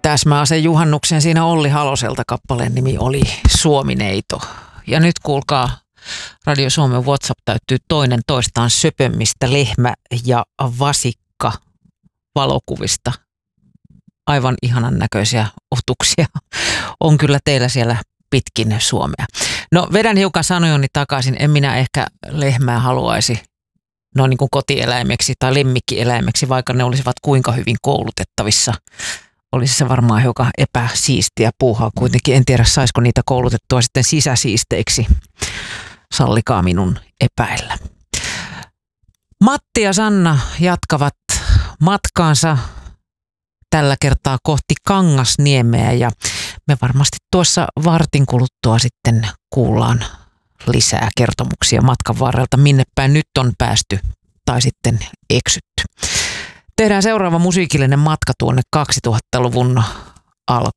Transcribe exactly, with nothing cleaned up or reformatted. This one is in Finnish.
Täsmäase juhannuksen siinä Olli Haloselta kappaleen nimi oli Suomineito. Ja nyt kuulkaa, Radio Suomen WhatsApp täyttyy toinen toistaan söpömmistä lehmä- ja vasikka valokuvista. Aivan ihanan näköisiä otuksia on kyllä teillä siellä pitkin Suomea. No vedän hiukan sanojoni takaisin. En minä ehkä lehmää haluaisi no niin kuin kotieläimeksi tai lemmikkieläimeksi, vaikka ne olisivat kuinka hyvin koulutettavissa. Olisi se varmaan hiukan epäsiistiä puuhaa kuitenkin. En tiedä, saisiko niitä koulutettua sitten sisäsiisteiksi. Sallikaa minun epäillä. Matti ja Sanna jatkavat matkaansa tällä kertaa kohti Kangasniemeä ja me varmasti tuossa vartin kuluttua sitten kuullaan lisää kertomuksia matkan varrelta, minne päin nyt on päästy tai sitten eksytty. Tehdään seuraava musiikillinen matka tuonne kaksituhattaluvun alkuun.